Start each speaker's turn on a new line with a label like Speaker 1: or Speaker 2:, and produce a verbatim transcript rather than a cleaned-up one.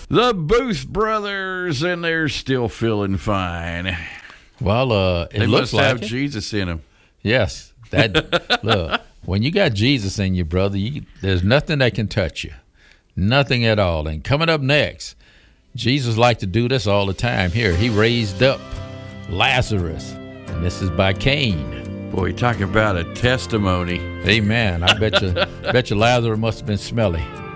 Speaker 1: The Booth brothers, and they're still feeling fine.
Speaker 2: Well, uh, it
Speaker 1: they
Speaker 2: looks
Speaker 1: must
Speaker 2: like
Speaker 1: have
Speaker 2: it.
Speaker 1: Jesus in them.
Speaker 2: Yes. That look, when you got Jesus in you, brother, you, there's nothing that can touch you. Nothing at all. And coming up next, Jesus liked to do this all the time. Here, he raised up Lazarus, and this is by Cain.
Speaker 1: Boy, talk about a testimony.
Speaker 2: Amen. I bet you, bet you Lazarus must have been smelly.